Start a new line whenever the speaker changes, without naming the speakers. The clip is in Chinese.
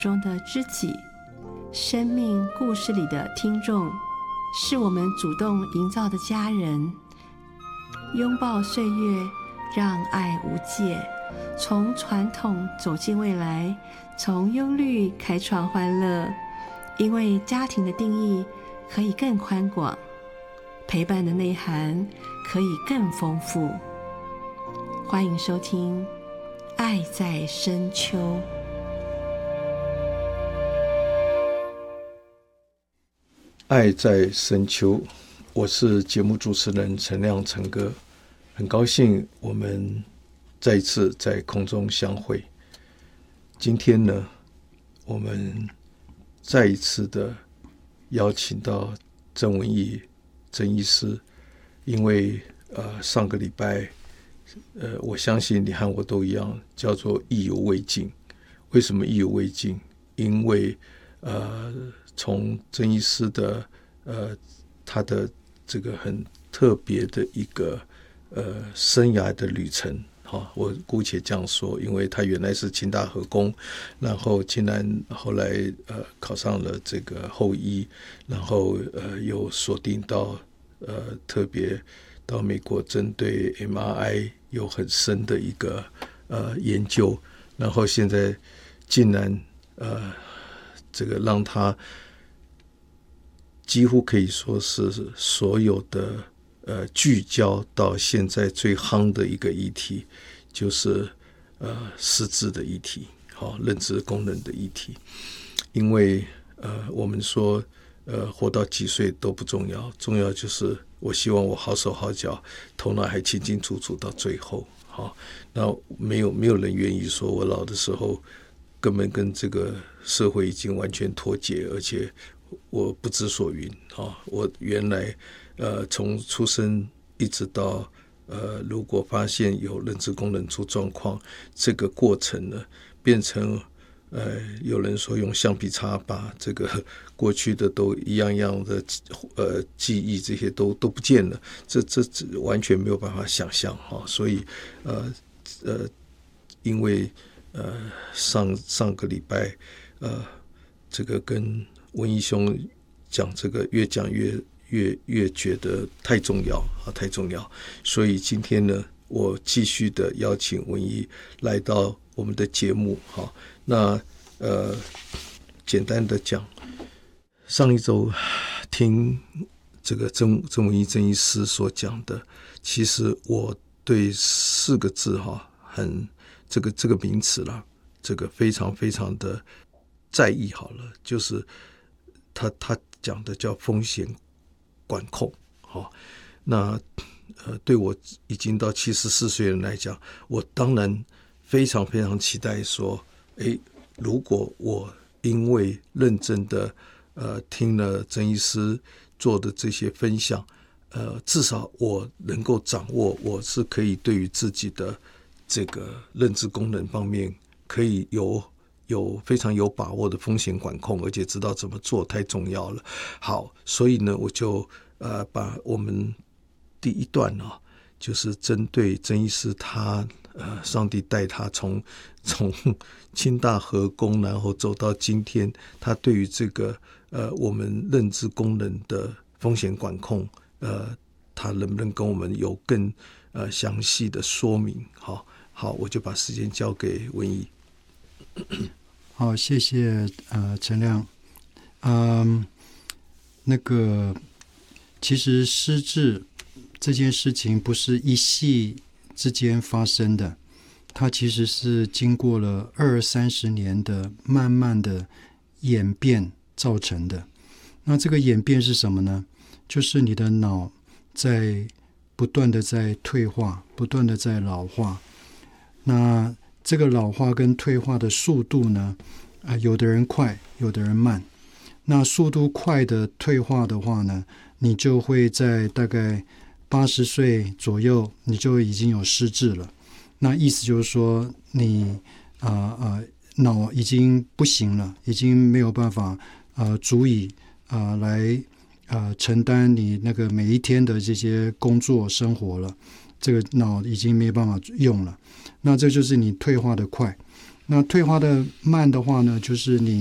中的知己，生命故事里的听众，是我们主动营造的家人。拥抱岁月，让爱无界，从传统走进未来，从忧虑开创欢乐。因为家庭的定义可以更宽广，陪伴的内涵可以更丰富。欢迎收听《爱在深秋》。
爱在深秋，我是节目主持人陈亮陈哥，很高兴我们再一次在空中相会。今天呢，我们再一次的邀请到曾文义曾医师，因为上个礼拜我相信你和我都一样，叫做意犹未尽。为什么意犹未尽？因为从曾医师的他的这个很特别的一个生涯的旅程，我姑且这样说，因为他原来是清大核工，然后竟然后来考上了这个后医，然后又锁定到特别到美国针对 MRI 有很深的一个研究，然后现在竟然这个让他几乎可以说是所有的聚焦到现在最夯的一个议题，就是失智的议题，认知功能的议题。因为我们说活到几岁都不重要，重要就是我希望我好手好脚，头脑还清清楚楚到最后。那没有人愿意说我老的时候根本跟这个社会已经完全脱节，而且我不知所云。我原来从出生一直到如果发现有认知功能出状况，这个过程呢，变成有人说用橡皮擦把这个过去的都一样样的记忆这些都不见了，这完全没有办法想象。所以因为上个礼拜这个跟文义兄讲这个，越讲越觉得太重要，太重要。所以今天呢，我继续的邀请文义来到我们的节目。那简单的讲，上一周听这个曾文义曾医师所讲的，其实我对4个字很这个名词啦，这个非常非常的在意。好了，就是他讲的叫风险管控。那对我已经到74岁的人来讲，我当然非常非常期待说，如果我因为认真的听了曾医师做的这些分享，至少我能够掌握，我是可以对于自己的这个认知功能方面可以有非常有把握的风险管控，而且知道怎么做，太重要了。好，所以呢，我就把我们第一段就是针对曾医师他上帝带他从清大核工，然后走到今天，他对于这个我们认知功能的风险管控，他能不能跟我们有更详细的说明？好，我就把时间交给文义。
好，谢谢陈亮。其实失智这件事情不是一夕之间发生的，它其实是经过了20-30年的慢慢的演变造成的。那这个演变是什么呢？就是你的脑在不断的在退化，不断的在老化。那这个老化跟退化的速度呢，有的人快，有的人慢。那速度快的退化的话呢，你就会在大概80岁左右，你就已经有失智了。那意思就是说，你脑已经不行了，已经没有办法足以来承担你那个每一天的这些工作生活了。这个脑已经没有办法用了。那这就是你退化的快。 那退化的慢的话呢，就是你